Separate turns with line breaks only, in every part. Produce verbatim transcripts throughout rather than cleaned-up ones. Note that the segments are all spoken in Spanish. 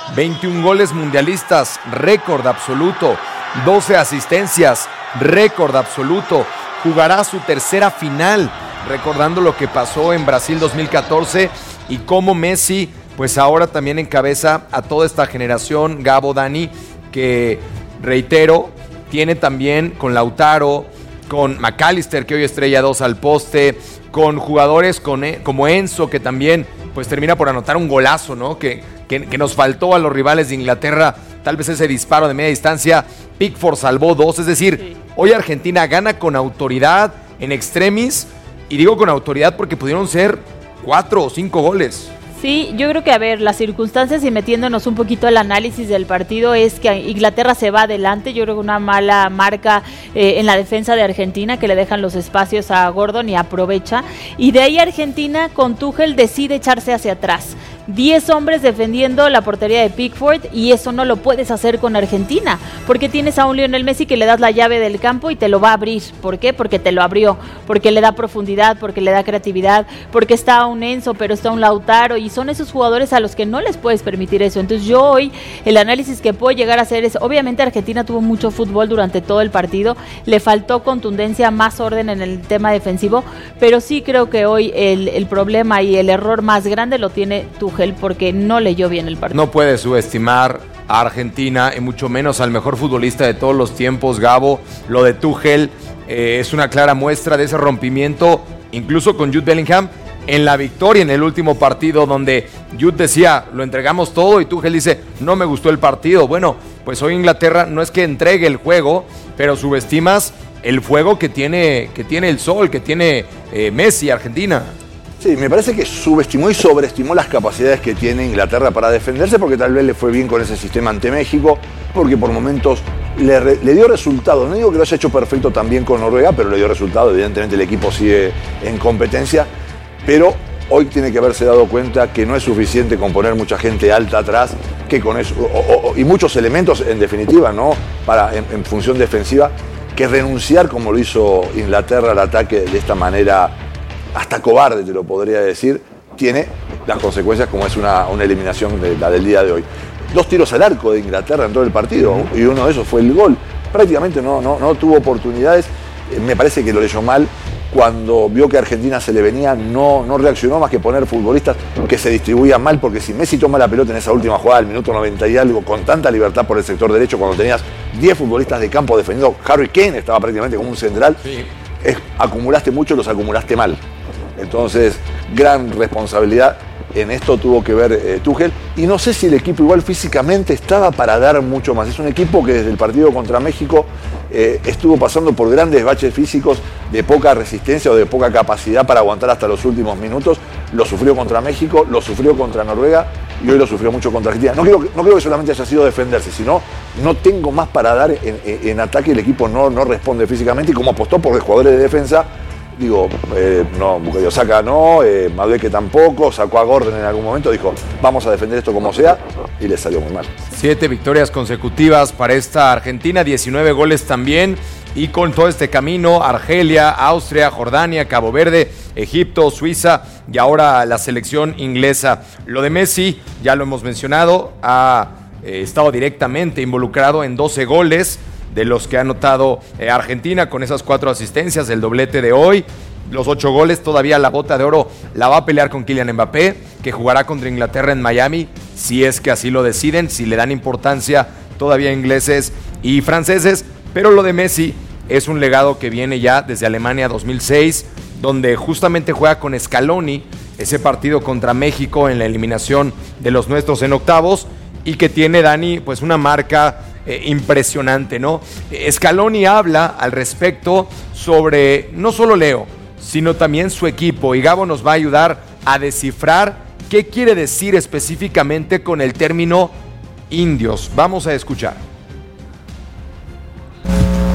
veintiún goles mundialistas, récord absoluto, doce asistencias, récord absoluto, jugará su tercera final, recordando lo que pasó en Brasil dos mil catorce y cómo Messi, pues ahora también encabeza a toda esta generación, Gabo, Dani, que, reitero, tiene también con Lautaro, con McAllister, que hoy estrella dos al poste, con jugadores con, como Enzo, que también pues termina por anotar un golazo, ¿no? Que, que, que nos faltó a los rivales de Inglaterra, tal vez ese disparo de media distancia. Pickford salvó dos, es decir, sí. Hoy Argentina gana con autoridad en extremis, y digo con autoridad porque pudieron ser cuatro o cinco goles.
Sí, yo creo que, a ver, las circunstancias y metiéndonos un poquito al análisis del partido es que Inglaterra se va adelante. Yo creo que una mala marca eh, en la defensa de Argentina, que le dejan los espacios a Gordon y aprovecha. Y de ahí Argentina con Tuchel decide echarse hacia atrás. diez hombres defendiendo la portería de Pickford, y eso no lo puedes hacer con Argentina, porque tienes a un Lionel Messi que le das la llave del campo y te lo va a abrir. ¿Por qué? Porque te lo abrió, porque le da profundidad, porque le da creatividad, porque está un Enzo, pero está un Lautaro, y son esos jugadores a los que no les puedes permitir eso. Entonces yo hoy, el análisis que puedo llegar a hacer es, obviamente Argentina tuvo mucho fútbol durante todo el partido, le faltó contundencia, más orden en el tema defensivo, pero sí creo que hoy el, el problema y el error más grande lo tiene Tuchel, porque no leyó bien el partido.
No puede subestimar a Argentina, y mucho menos al mejor futbolista de todos los tiempos, Gabo. Lo de Tuchel eh, es una clara muestra de ese rompimiento, incluso con Jude Bellingham, en la victoria en el último partido, donde Jude decía, lo entregamos todo, y Tuchel dice, no me gustó el partido. Bueno, pues hoy Inglaterra no es que entregue el juego, pero subestimas el fuego que tiene, que tiene el sol, que tiene eh, Messi, Argentina.
Sí, me parece que subestimó y sobreestimó las capacidades que tiene Inglaterra para defenderse, porque tal vez le fue bien con ese sistema ante México, porque por momentos le, re, le dio resultado. No digo que lo haya hecho perfecto también con Noruega, pero le dio resultado. Evidentemente el equipo sigue en competencia, pero hoy tiene que haberse dado cuenta que no es suficiente con poner mucha gente alta atrás, que con eso, o, o, y muchos elementos en definitiva, ¿no? Para, en, en función defensiva, que renunciar como lo hizo Inglaterra al ataque de esta manera, hasta cobarde te lo podría decir, tiene las consecuencias como es una, una eliminación de la del día de hoy. Dos tiros al arco de Inglaterra en todo el partido, y uno de esos fue el gol. Prácticamente no, no, no tuvo oportunidades. Me parece que lo leyó mal. Cuando vio que a Argentina se le venía, no, no reaccionó más que poner futbolistas que se distribuían mal, porque si Messi toma la pelota en esa última jugada del minuto noventa y algo, con tanta libertad por el sector derecho, cuando tenías diez futbolistas de campo defendiendo, Harry Kane estaba prácticamente como un central, sí. es, acumulaste mucho, los acumulaste mal. Entonces, gran responsabilidad en esto tuvo que ver eh, Tuchel, y no sé si el equipo igual físicamente estaba para dar mucho más. Es un equipo que desde el partido contra México eh, estuvo pasando por grandes baches físicos de poca resistencia o de poca capacidad para aguantar hasta los últimos minutos. Lo sufrió contra México, lo sufrió contra Noruega, y hoy lo sufrió mucho contra Argentina. No creo, no creo que solamente haya sido defenderse, sino no tengo más para dar en, en, en ataque. El equipo no, no responde físicamente, y como apostó por los jugadores de defensa, digo, eh, no, Bukayo Saka no, eh, Madueke tampoco, sacó a Gordon en algún momento, dijo, vamos a defender esto como sea, y le salió muy mal.
Siete victorias consecutivas para esta Argentina, diecinueve goles también, y con todo este camino, Argelia, Austria, Jordania, Cabo Verde, Egipto, Suiza, y ahora la selección inglesa. Lo de Messi, ya lo hemos mencionado, ha eh, estado directamente involucrado en doce goles, de los que ha anotado eh, Argentina, con esas cuatro asistencias, el doblete de hoy, los ocho goles. Todavía la bota de oro la va a pelear con Kylian Mbappé, que jugará contra Inglaterra en Miami, si es que así lo deciden, si le dan importancia todavía ingleses y franceses. Pero lo de Messi es un legado que viene ya desde Alemania dos mil seis, donde justamente juega con Scaloni, ese partido contra México en la eliminación de los nuestros en octavos, y que tiene, Dani, pues una marca Eh, impresionante, ¿no? Scaloni habla al respecto sobre no solo Leo, sino también su equipo, y Gabo nos va a ayudar a descifrar qué quiere decir específicamente con el término indios. Vamos a escuchar.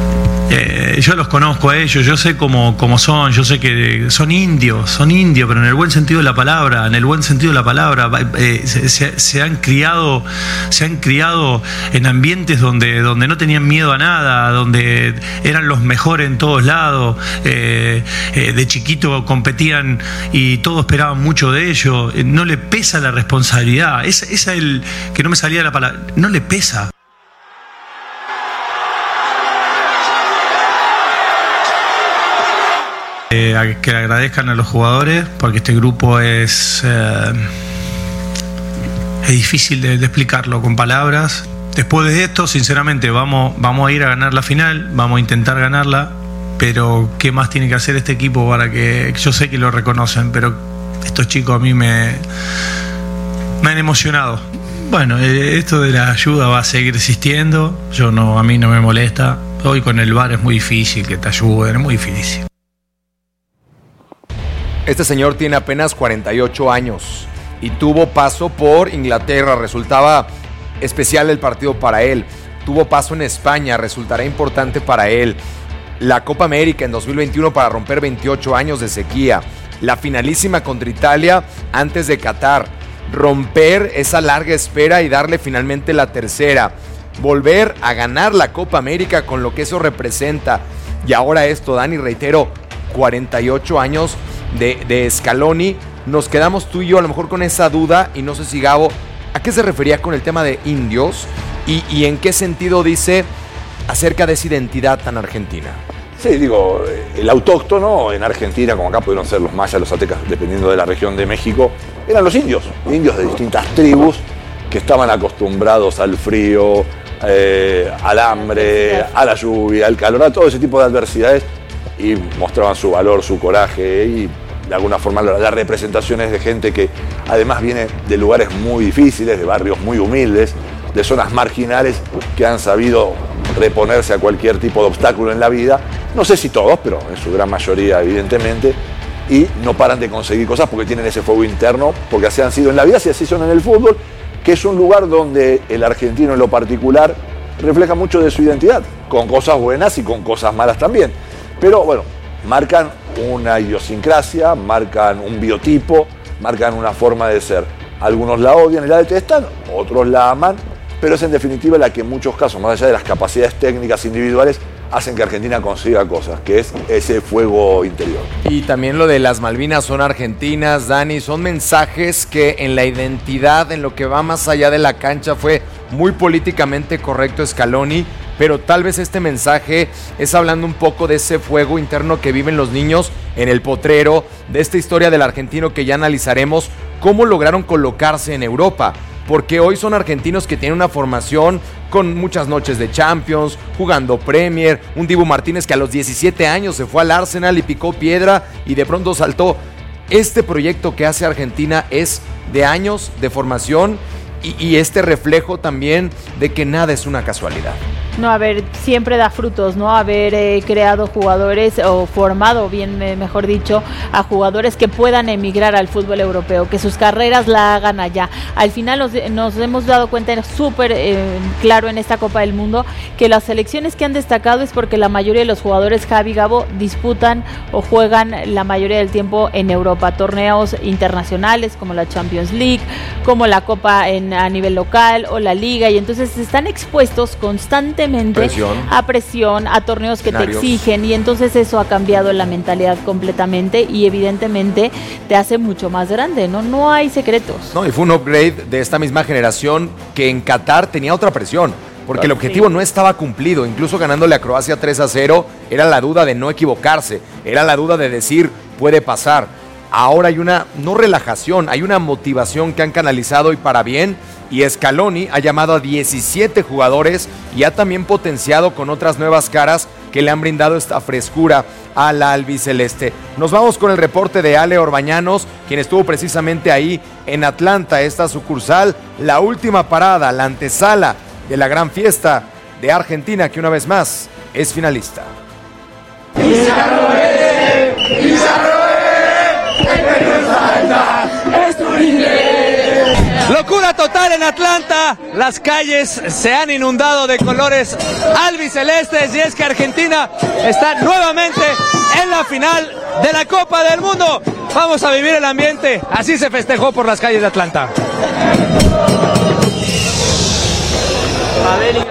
Eh, yo los conozco a ellos, yo sé cómo, cómo son, yo sé que son indios, son indios, pero en el buen sentido de la palabra, en el buen sentido de la palabra, eh, se, se, se han criado, se han criado en ambientes donde, donde no tenían miedo a nada, donde eran los mejores en todos lados, eh, eh, de chiquito competían y todos esperaban mucho de ellos, eh, no le pesa la responsabilidad, esa es el que no me salía la palabra, no le pesa. Eh, que le agradezcan a los jugadores porque este grupo es eh, es difícil de, de explicarlo con palabras. Después de esto, sinceramente, vamos, vamos a ir a ganar la final, vamos a intentar ganarla, pero ¿qué más tiene que hacer este equipo para que, yo sé que lo reconocen, pero estos chicos a mí me, me han emocionado? Bueno, eh, esto de la ayuda va a seguir existiendo, yo no, a mí no me molesta. Hoy con el V A R es muy difícil que te ayuden, es muy difícil.
Este señor tiene apenas cuarenta y ocho años y tuvo paso por Inglaterra, resultaba especial el partido para él. Tuvo paso en España, resultará importante para él. La Copa América en dos mil veintiuno para romper veintiocho años de sequía. La finalísima contra Italia antes de Qatar. Romper esa larga espera y darle finalmente la tercera. Volver a ganar la Copa América con lo que eso representa. Y ahora esto, Dani, reitero, cuarenta y ocho años de, de Scaloni. Nos quedamos tú y yo a lo mejor con esa duda y no sé si Gabo, ¿a qué se refería con el tema de indios? Y, y en qué sentido dice acerca de esa identidad tan argentina.
Sí, digo, el autóctono en Argentina, como acá pudieron ser los mayas, los aztecas, dependiendo de la región de México, eran los indios, indios de distintas tribus que estaban acostumbrados al frío, eh, al hambre, a la lluvia, al calor, a todo ese tipo de adversidades y mostraban su valor, su coraje y de alguna forma las representaciones de gente que además viene de lugares muy difíciles, de barrios muy humildes, de zonas marginales que han sabido reponerse a cualquier tipo de obstáculo en la vida, no sé si todos, pero en su gran mayoría evidentemente, y no paran de conseguir cosas porque tienen ese fuego interno, porque así han sido en la vida, y así son en el fútbol, que es un lugar donde el argentino en lo particular refleja mucho de su identidad, con cosas buenas y con cosas malas también, pero bueno, marcan una idiosincrasia, marcan un biotipo, marcan una forma de ser. Algunos la odian y la detestan, otros la aman, pero es en definitiva la que en muchos casos, más allá de las capacidades técnicas individuales, hacen que Argentina consiga cosas, que es ese fuego interior.
Y también lo de las Malvinas son argentinas, Dani, son mensajes que en la identidad, en lo que va más allá de la cancha, fue muy políticamente correcto Scaloni, pero tal vez este mensaje es hablando un poco de ese fuego interno que viven los niños en el potrero, de esta historia del argentino que ya analizaremos, cómo lograron colocarse en Europa, porque hoy son argentinos que tienen una formación con muchas noches de Champions, jugando Premier, un Dibu Martínez que a los diecisiete años se fue al Arsenal y picó piedra y de pronto saltó. Este proyecto que hace Argentina es de años de formación y, y este reflejo también de que nada es una casualidad.
No, a ver, siempre da frutos, ¿no? Haber eh, creado jugadores o formado, bien eh, mejor dicho, a jugadores que puedan emigrar al fútbol europeo, que sus carreras la hagan allá. Al final nos, nos hemos dado cuenta súper eh, claro en esta Copa del Mundo que las selecciones que han destacado es porque la mayoría de los jugadores, Javi, Gabo, disputan o juegan la mayoría del tiempo en Europa, torneos internacionales como la Champions League, como la Copa en, a nivel local o la Liga, y entonces están expuestos constantemente Presión. a presión, a torneos que Escenarios. te exigen, y entonces eso ha cambiado la mentalidad completamente y evidentemente te hace mucho más grande, ¿no? No hay secretos.
No, y fue un upgrade de esta misma generación que en Qatar tenía otra presión, porque el objetivo sí. no estaba cumplido, incluso ganándole a Croacia tres a cero, era la duda de no equivocarse, era la duda de decir, puede pasar. Ahora hay una, no relajación, hay una motivación que han canalizado y para bien, y Scaloni ha llamado a diecisiete jugadores y ha también potenciado con otras nuevas caras que le han brindado esta frescura a la albiceleste. Nos vamos con el reporte de Ale Orbañanos, quien estuvo precisamente ahí en Atlanta, esta sucursal, la última parada, la antesala de la gran fiesta de Argentina, que una vez más es finalista.
Pizarroé, Pizarroé, el que nos salta es tu dinero. Locura total en Atlanta, las calles se han inundado de colores albicelestes y es que Argentina está nuevamente en la final de la Copa del Mundo. Vamos a vivir el ambiente, así se festejó por las calles de Atlanta.